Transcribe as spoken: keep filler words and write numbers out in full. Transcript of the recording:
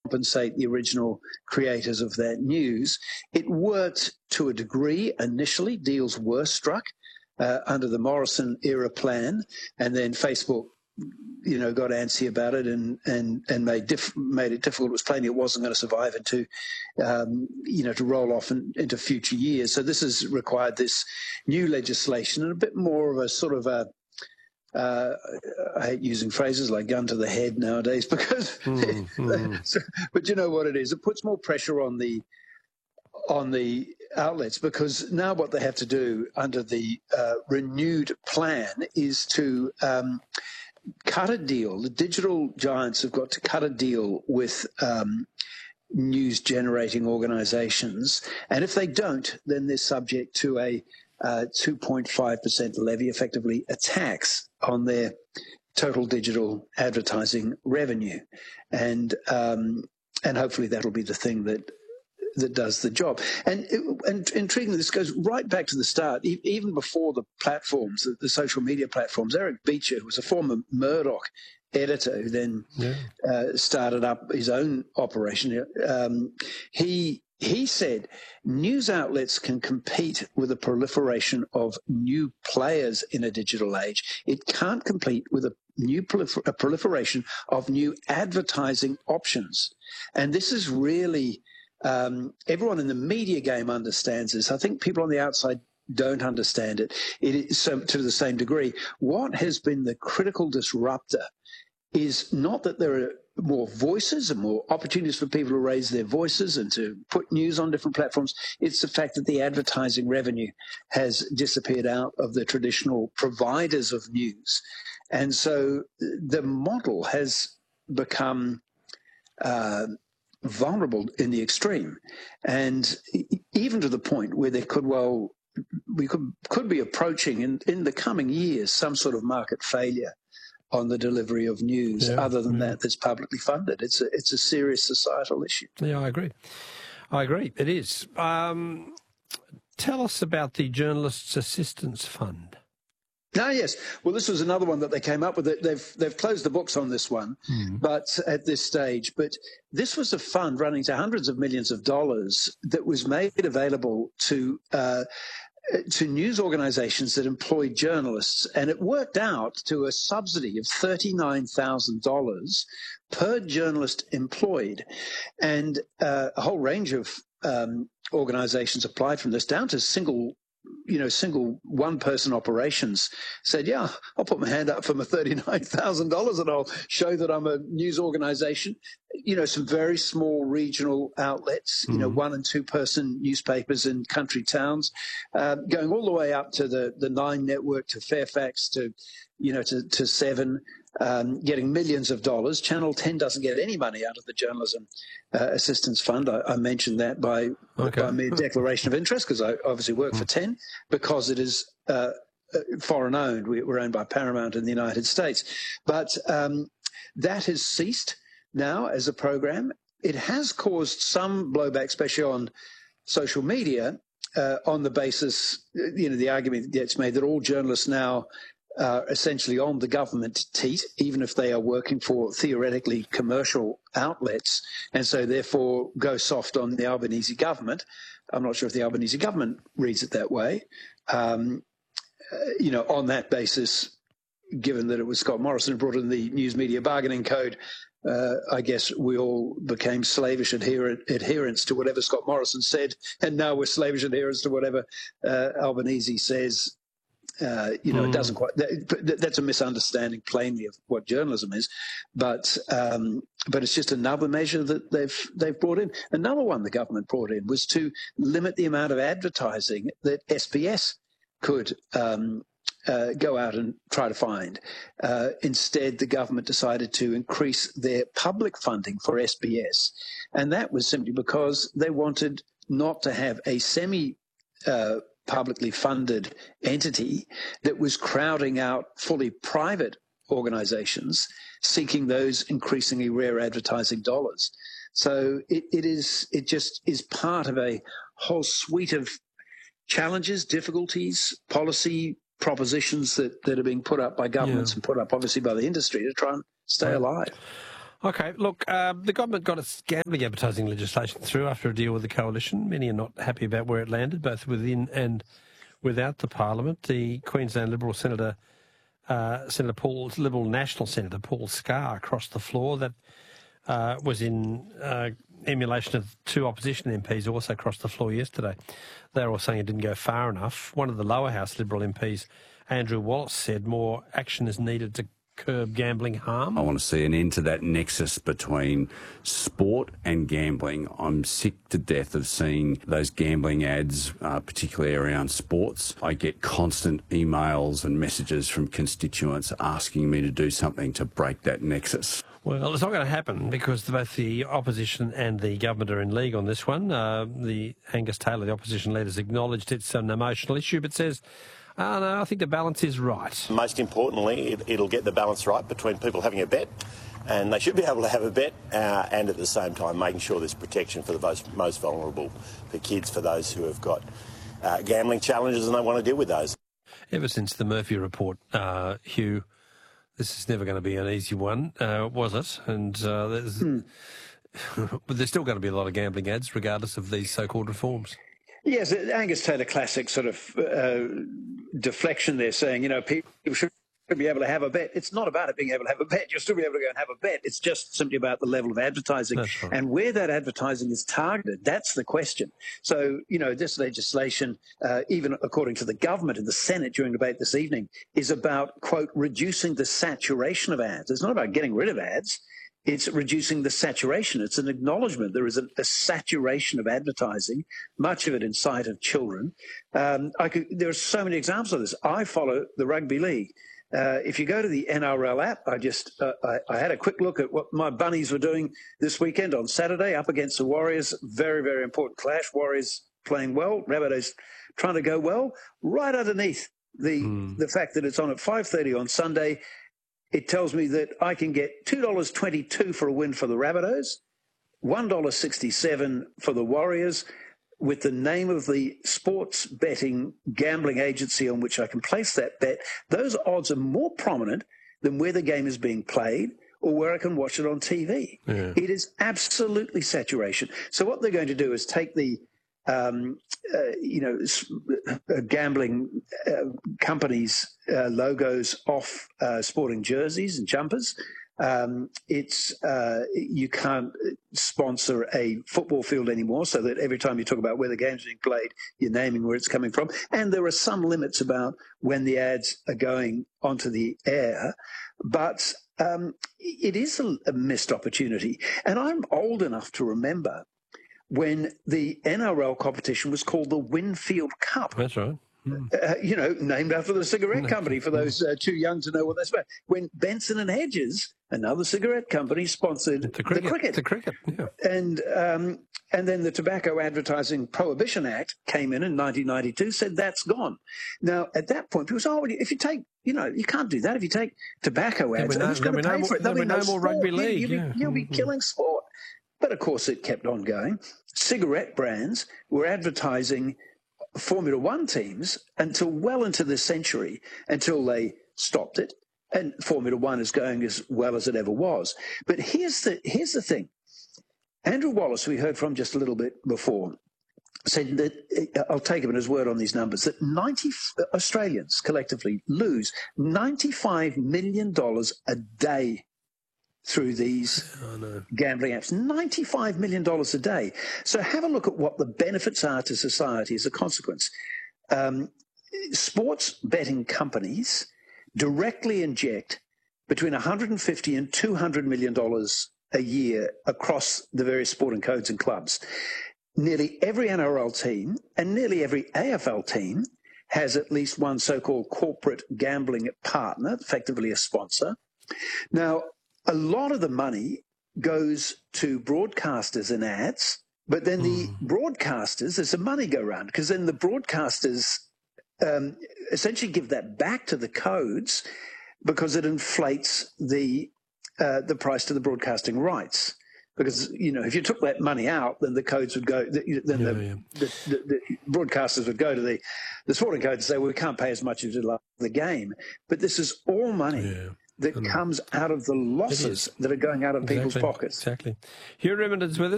compensate the original creators of that news. It worked to a degree initially. Deals were struck uh, under the Morrison era plan, and then Facebook, you know, got antsy about it and and and made diff- made it difficult. It was plain it wasn't going to survive into, um, you know, to roll off in, into future years. So this has required this new legislation and a bit more of a sort of a Uh, I hate using phrases like gun to the head nowadays because, mm, mm. but you know what it is. It puts more pressure on the on the outlets because now what they have to do under the uh, renewed plan is to um, cut a deal. The digital giants have got to cut a deal with um, news-generating organizations, and if they don't, then they're subject to a uh, two point five percent levy, effectively a tax on their total digital advertising revenue, and um, and hopefully that'll be the thing that that does the job. And and intriguingly, this goes right back to the start, e- even before the platforms, the, the social media platforms. Eric Beecher, who was a former Murdoch editor, who then yeah. uh, started up his own operation. Um, he he said news outlets can compete with the proliferation of new players in a digital age. It can't compete with a new prolifer- a proliferation of new advertising options. And this is really um, everyone in the media game understands this. I think people on the outside don't understand it. It is so, to the same degree. What has been the critical disruptor is not that there are more voices and more opportunities for people to raise their voices and to put news on different platforms. It's the fact that the advertising revenue has disappeared out of the traditional providers of news. And so the model has become uh, vulnerable in the extreme. And even to the point where there could well, we could, could be approaching in, in the coming years some sort of market failure on the delivery of news, yeah, other than yeah. that that's publicly funded. It's a, it's a serious societal issue. Yeah, I agree. I agree. It is. Um, tell us about the Journalists Assistance Fund. Ah, yes. Well, this was another one that they came up with. They've they've closed the books on this one, mm. but at this stage. But this was a fund running to hundreds of millions of dollars that was made available to uh, to news organizations that employed journalists, and it worked out to a subsidy of thirty-nine thousand dollars per journalist employed. And uh, a whole range of um, organizations applied from this, down to single you know, single one-person operations said, yeah, I'll put my hand up for my thirty-nine thousand dollars and I'll show that I'm a news organization. You know, some very small regional outlets, mm-hmm. you know, one- and two-person newspapers in country towns, uh, going all the way up to the, the Nine Network, to Fairfax, to, you know, to, to Seven, um, getting millions of dollars. Channel ten doesn't get any money out of the Journalism uh, Assistance Fund. I, I mentioned that by, okay. by mere declaration of interest, because I obviously work for ten, because it is uh, foreign owned. We, we're owned by Paramount in the United States. But um, that has ceased now as a program. It has caused some blowback, especially on social media, uh, on the basis, you know, the argument that gets made that all journalists now are essentially on the government teat, even if they are working for theoretically commercial outlets, and so therefore go soft on the Albanese government. I'm not sure if the Albanese government reads it that way. Um, uh, you know, on that basis, given that it was Scott Morrison who brought in the News Media Bargaining Code, uh, I guess we all became slavish adherent, adherents to whatever Scott Morrison said, and now we're slavish adherents to whatever uh, Albanese says. Uh, you know, mm. it doesn't quite. That, that's a misunderstanding, plainly, of what journalism is. But um, but it's just another measure that they've they've brought in. Another one the government brought in was to limit the amount of advertising that S B S could um, uh, go out and try to find. Uh, instead, the government decided to increase their public funding for S B S, and that was simply because they wanted not to have a semi uh, publicly funded entity that was crowding out fully private organizations seeking those increasingly rare advertising dollars. So it, it is it just is part of a whole suite of challenges, difficulties, policy propositions that, that are being put up by governments yeah. and put up obviously by the industry to try and stay right. alive. Okay, look, uh, the government got its gambling advertising legislation through after a deal with the coalition. Many are not happy about where it landed, both within and without the parliament. The Queensland Liberal Senator, uh, Senator Paul, Liberal National Senator Paul Scar crossed the floor. That uh, was in uh, emulation of two opposition M Ps who also crossed the floor yesterday. They were all saying it didn't go far enough. One of the lower house Liberal M Ps, Andrew Wallace, said more action is needed to curb gambling harm. I want to see an end to that nexus between sport and gambling. I'm sick to death of seeing those gambling ads, uh, particularly around sports. I get constant emails and messages from constituents asking me to do something to break that nexus. Well, it's not going to happen because both the opposition and the government are in league on this one. Uh, the Angus Taylor, the opposition leader, has acknowledged it's an emotional issue, but says, oh, no, I think the balance is right. Most importantly, it, it'll get the balance right between people having a bet, and they should be able to have a bet, uh, and at the same time making sure there's protection for the most, most vulnerable, for kids, for those who have got uh, gambling challenges and they want to deal with those. Ever since the Murphy report, uh, Hugh, this is never going to be an easy one, uh, was it? And uh, there's, hmm. but there's still going to be a lot of gambling ads, regardless of these so-called reforms. Yes, Angus Taylor classic sort of uh, deflection there, saying, you know, people should be able to have a bet. It's not about it being able to have a bet. You'll still be able to go and have a bet. It's just simply about the level of advertising. That's right. And where that advertising is targeted. That's the question. So, you know, this legislation, uh, even according to the government in the Senate during debate this evening, is about, quote, reducing the saturation of ads. It's not about getting rid of ads. It's reducing the saturation. It's an acknowledgement there is a, a saturation of advertising, much of it in sight of children. Um, I could, there are so many examples of this. I follow the rugby league. Uh, if you go to the N R L app, I just uh, I, I had a quick look at what my bunnies were doing this weekend on Saturday up against the Warriors. Very, very important clash. Warriors playing well, Rabbitohs trying to go well. Right underneath the mm. the fact that it's on at five thirty on Sunday, it tells me that I can get two dollars twenty-two for a win for the Rabbitohs, one dollar sixty-seven for the Warriors, with the name of the sports betting gambling agency on which I can place that bet. Those odds are more prominent than where the game is being played or where I can watch it on T V. Yeah. It is absolutely saturation. So what they're going to do is take the Um, uh, you know, uh, gambling uh, companies' uh, logos off uh, sporting jerseys and jumpers. Um, it's uh, you can't sponsor a football field anymore, so that every time you talk about where the game's being played, you're naming where it's coming from. And there are some limits about when the ads are going onto the air, but um, it is a, a missed opportunity. And I'm old enough to remember when the N R L competition was called the Winfield Cup. That's right. Mm. Uh, you know, named after the cigarette company, for those uh, too young to know what that's about. When Benson and Hedges, another cigarette company, sponsored the cricket. The cricket. The cricket, yeah. And, um, and then the Tobacco Advertising Prohibition Act came in in nineteen ninety-two, said that's gone. Now, at that point, people say, oh, if you take, you know, you can't do that. If you take tobacco ads, no, who's going to pay no for it? There'll be no, no more rugby league. You, you'll, yeah. be, you'll be mm-hmm. killing sport. But, of course, it kept on going. Cigarette brands were advertising Formula One teams until well into this century, until they stopped it. And Formula One is going as well as it ever was. But here's the, here's the thing. Andrew Wallace, we heard from just a little bit before, said that, I'll take him at his word on these numbers, that ninety Australians collectively lose ninety-five million dollars a day through these oh, no. gambling apps. ninety-five million dollars a day. So have a look at what the benefits are to society as a consequence. Um, sports betting companies directly inject between one hundred fifty and two hundred million dollars a year across the various sporting codes and clubs. Nearly every N R L team and nearly every A F L team has at least one so-called corporate gambling partner, effectively a sponsor. Now, a lot of the money goes to broadcasters and ads, but then the mm. broadcasters, there's a money go round, because then the broadcasters um, essentially give that back to the codes because it inflates the uh, the price to the broadcasting rights. Because, you know, if you took that money out, then the codes would go, then yeah, the, yeah. The, the, the broadcasters would go to the, the sporting code and say, well, we can't pay as much as we love the game. But this is all money. Yeah. that comes out of the losses that are going out of exactly. people's pockets. Exactly. Hugh Riminton's with us.